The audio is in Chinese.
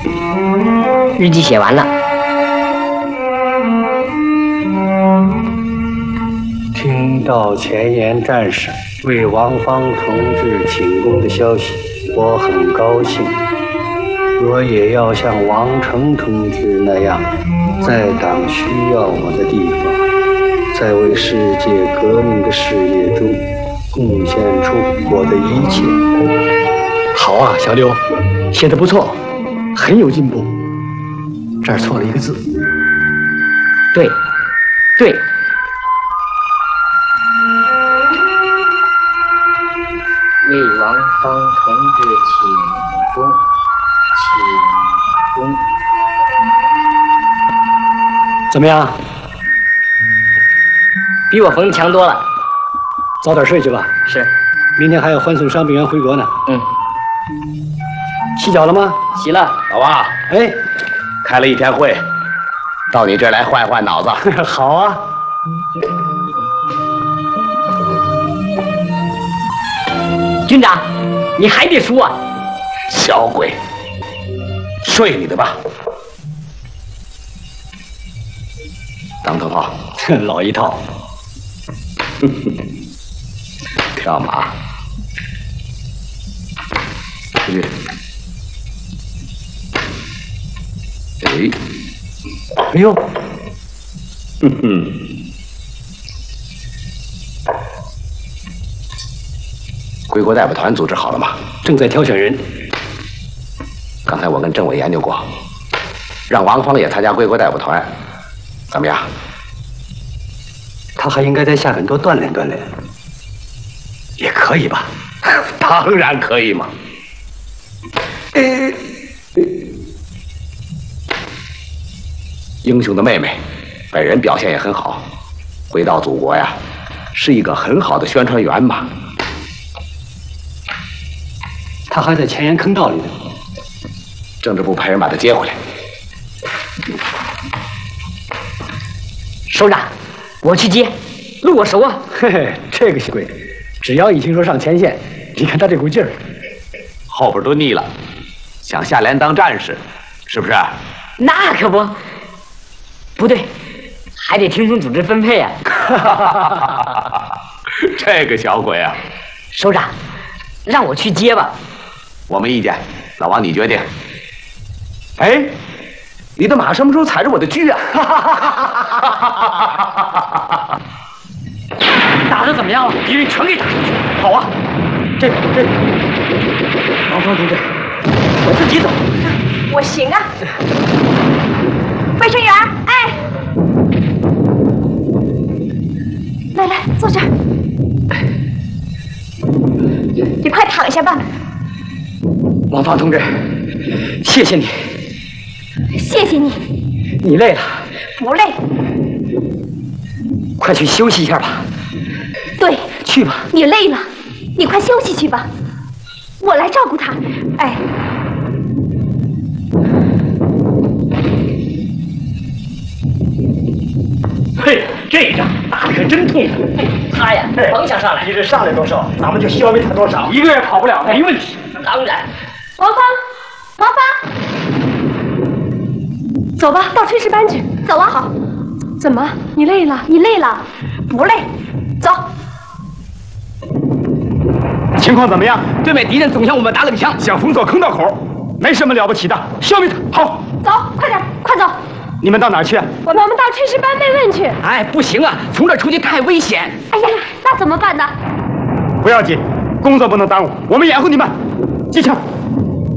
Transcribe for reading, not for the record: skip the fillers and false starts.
日记写完了。 听到前沿战士为王芳同志请功的消息，我很高兴。我也要像王成同志那样，在党需要我的地方，在为世界革命的事业中贡献出我的一切。 好啊，小刘，写得不错，很有进步。这儿错了一个字。 对，对。为王芳同志请功，请功。 怎么样？ 比我缝的强多了。 早点睡去吧。 是。 明天还要欢送伤病员回国呢。 嗯。 洗脚了吗？ 洗了。 老王， 哎， 开了一天会，到你这儿来换换脑子。 好啊。 军长，你还得输啊！ 小鬼，睡你的吧。当头炮， 老一套。 跳马，出去。 哎呦， 归国代表团组织好了吗？ 正在挑选人。 刚才我跟政委研究过，让王芳也参加归国代表团，怎么样？ 他还应该在下边多锻炼锻炼，也可以吧？ 当然可以嘛。英雄的妹妹，本人表现也很好，回到祖国呀，是一个很好的宣传员嘛。 他还在前沿坑道里呢， 政治部派人把他接回来。 首长，我去接，路我熟啊。 嘿嘿，这个小鬼，只要一听说上前线，你看他这股劲儿， 后边都腻了，想下连当战士，是不是？ 那可不，不对，还得听从组织分配啊。 这个小鬼啊！ 首长，让我去接吧。 我没意见，老王你决定。哎，你的马什么时候踩着我的车啊？ 打得怎么样了？敌人全给打出去。 好啊，这王芳同志，我自己走。 我行啊。卫生员，哎，来来，坐这儿。你快躺下吧。 王芳同志，谢谢你。 谢谢你。 你累了？ 不累。 快去休息一下吧。 对， 去吧。 你累了，你快休息去吧，我来照顾他。哎， 嘿，这一仗打得可真痛苦。 他呀，甭想上来， 你这上来多少，咱们就消灭他多少。一个月跑不了，没问题。 当然。 王芳，王芳，走吧，到炊事班去。走啊。好。怎么？你累了？你累了？不累。走。 情况怎么样？对面敌人总向我们打冷枪，想封锁坑道口，没什么了不起的，消灭他。好， 走，快点，快走。 你们到哪儿去啊？ 我们到炊事班慰问去。 哎，不行啊，从这儿出去太危险。 哎呀，那怎么办呢？ 不要紧，工作不能耽误，我们掩护你们。机枪。